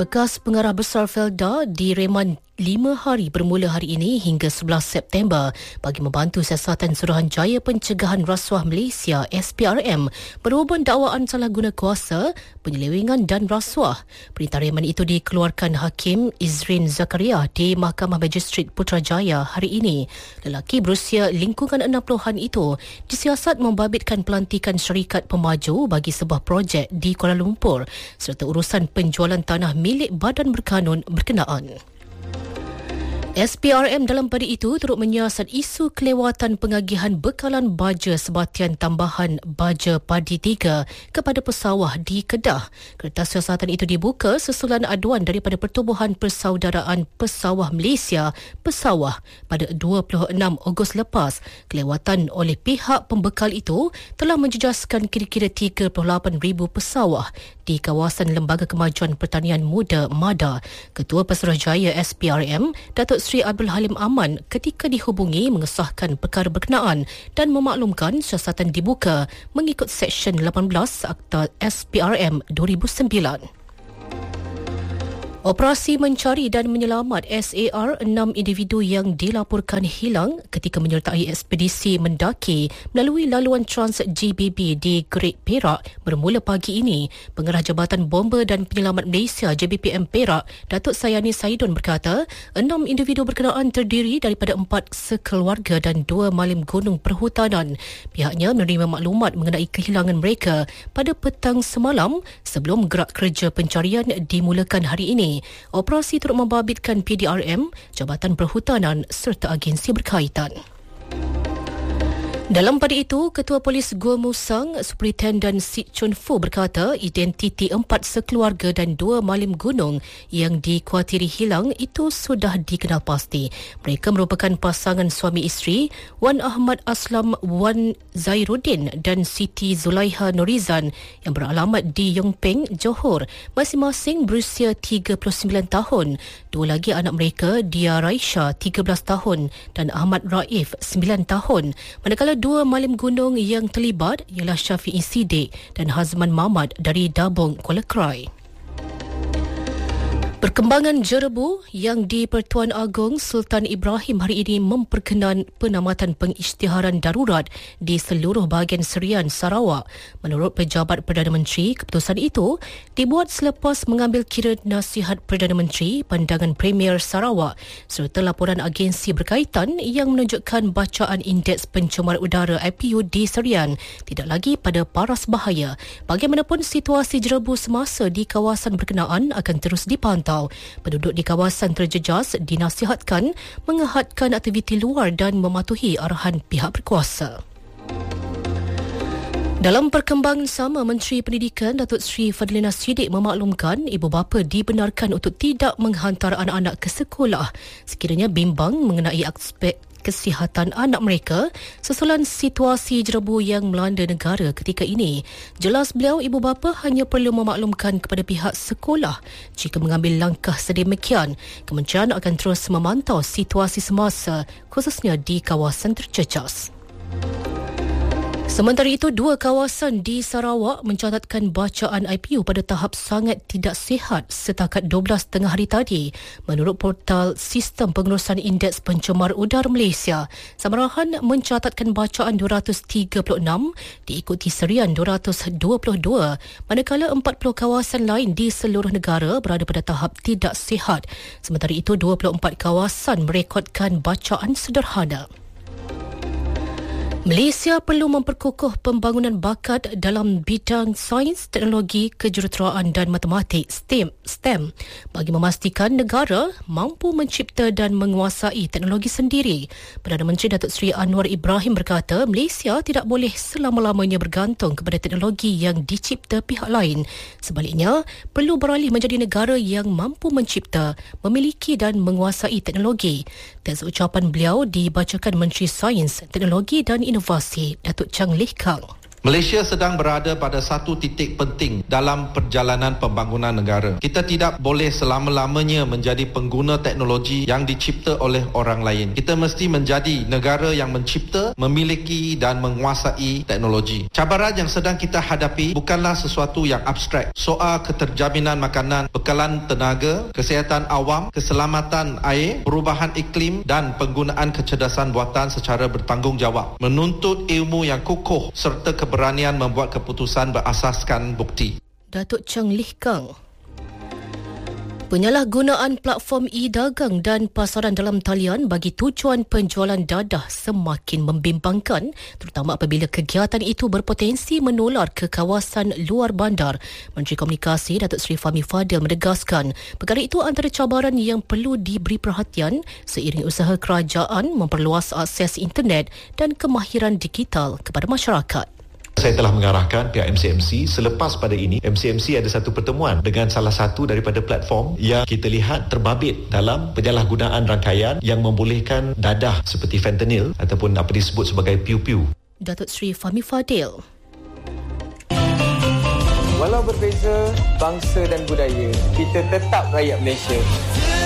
Bekas pengarah besar Felda direman 5 hari bermula hari ini hingga 11 September bagi membantu siasatan Suruhanjaya Pencegahan Rasuah Malaysia SPRM berhubung dakwaan salah guna kuasa, penyelewengan dan rasuah. Perintah reman itu dikeluarkan Hakim Izrin Zakaria di Mahkamah Magistrate Putrajaya hari ini. Lelaki berusia lingkungan 60-an itu disiasat membabitkan pelantikan syarikat pemaju bagi sebuah projek di Kuala Lumpur serta urusan penjualan tanah milik badan berkanun berkenaan. SPRM dalam pada itu turut menyiasat isu kelewatan pengagihan bekalan baja sebatian tambahan baja padi 3 kepada pesawah di Kedah. Kertas siasatan itu dibuka susulan aduan daripada Pertubuhan Persaudaraan Pesawah Malaysia Pesawah pada 26 Ogos lepas. Kelewatan oleh pihak pembekal itu telah menjejaskan kira-kira 38,000 pesawah di kawasan Lembaga Kemajuan Pertanian Muda MADA. Ketua Pesuruhjaya SPRM, Datuk Seri Abdul Halim Aman ketika dihubungi mengesahkan perkara berkenaan dan memaklumkan siasatan dibuka mengikut Seksyen 18 Akta SPRM 2009. Operasi mencari dan menyelamat SAR 6 individu yang dilaporkan hilang ketika menyertai ekspedisi mendaki melalui laluan Trans GBB di Great Perak bermula pagi ini. Pengarah Jabatan Bomber dan Penyelamat Malaysia JBPM Perak, Datuk Sayani Saidon berkata, 6 individu berkenaan terdiri daripada 4 sekeluarga dan 2 malim gunung perhutanan. Pihaknya menerima maklumat mengenai kehilangan mereka pada petang semalam sebelum gerak kerja pencarian dimulakan hari ini. Operasi turut membabitkan PDRM, Jabatan Perhutanan serta agensi berkaitan. Dalam pada itu, Ketua Polis Gua Musang, Superintendent Sit Chun Fu berkata identiti 4 sekeluarga dan 2 malim gunung yang dikhawatiri hilang itu sudah dikenal pasti. Mereka merupakan pasangan suami isteri Wan Ahmad Aslam Wan Zairuddin dan Siti Zulaiha Norizan yang beralamat di Yongpeng, Johor, masing-masing berusia 39 tahun. 2 lagi anak mereka, Dia Raisha 13 tahun dan Ahmad Raif 9 tahun. Manakala 2 malim gunung yang terlibat ialah Syafi'i Siddiq dan Hazman Mahmad dari Dabong, Kuala Krai. Perkembangan jerebu yang di-Pertuan Agong Sultan Ibrahim hari ini memperkenan penamatan pengisytiharan darurat di seluruh bahagian Serian Sarawak. Menurut Pejabat Perdana Menteri, keputusan itu dibuat selepas mengambil kira nasihat Perdana Menteri, Pandangan Premier Sarawak serta laporan agensi berkaitan yang menunjukkan bacaan Indeks Pencemaran Udara IPU di Serian tidak lagi pada paras bahaya. Bagaimanapun, situasi jerebu semasa di kawasan berkenaan akan terus dipantau. Penduduk di kawasan terjejas dinasihatkan mengehadkan aktiviti luar dan mematuhi arahan pihak berkuasa. Dalam perkembangan sama, Menteri Pendidikan Datuk Seri Fadlina Siddiq memaklumkan ibu bapa dibenarkan untuk tidak menghantar anak-anak ke sekolah sekiranya bimbang mengenai aspek kesihatan anak mereka susulan situasi jerebu yang melanda negara ketika ini. Jelas beliau, ibu bapa hanya perlu memaklumkan kepada pihak sekolah jika mengambil langkah sedemikian. Kementerian akan terus memantau situasi semasa khususnya di kawasan terjejas. Sementara itu, 2 kawasan di Sarawak mencatatkan bacaan IPU pada tahap sangat tidak sihat setakat 12 tengah hari tadi. Menurut portal Sistem Pengurusan Indeks Pencemar Udara Malaysia, Samarahan mencatatkan bacaan 236, diikuti Serian 222, manakala 40 kawasan lain di seluruh negara berada pada tahap tidak sihat. Sementara itu, 24 kawasan merekodkan bacaan sederhana. Malaysia perlu memperkukuh pembangunan bakat dalam bidang sains, teknologi, kejuruteraan dan matematik STEM bagi memastikan negara mampu mencipta dan menguasai teknologi sendiri. Perdana Menteri Datuk Seri Anwar Ibrahim berkata Malaysia tidak boleh selama-lamanya bergantung kepada teknologi yang dicipta pihak lain. Sebaliknya, perlu beralih menjadi negara yang mampu mencipta, memiliki dan menguasai teknologi. Teks ucapan beliau dibacakan Menteri Sains, Teknologi dan Inovasi Datuk Chang Lih Kang. Malaysia sedang berada pada satu titik penting dalam perjalanan pembangunan negara. Kita tidak boleh selama-lamanya menjadi pengguna teknologi yang dicipta oleh orang lain. Kita mesti menjadi negara yang mencipta, memiliki dan menguasai teknologi. Cabaran yang sedang kita hadapi bukanlah sesuatu yang abstrak. Soal keterjaminan makanan, bekalan tenaga, kesihatan awam, keselamatan air, perubahan iklim dan penggunaan kecerdasan buatan secara bertanggungjawab menuntut ilmu yang kukuh serta keberanian membuat keputusan berasaskan bukti. Datuk Cheng Lih Kang. Penyalahgunaan platform e-dagang dan pasaran dalam talian bagi tujuan penjualan dadah semakin membimbangkan, terutama apabila kegiatan itu berpotensi menular ke kawasan luar bandar. Menteri Komunikasi Datuk Seri Fahmi Fadil menegaskan perkara itu antara cabaran yang perlu diberi perhatian seiring usaha kerajaan memperluas akses internet dan kemahiran digital kepada masyarakat. Saya telah mengarahkan pihak MCMC selepas pada ini, MCMC ada satu pertemuan dengan salah satu daripada platform yang kita lihat terbabit dalam penyalahgunaan rangkaian yang membolehkan dadah seperti fentanyl ataupun apa disebut sebagai piu-piu. Datuk Seri Fahmi Fadil. Walau berbeza bangsa dan budaya, kita tetap rakyat Malaysia.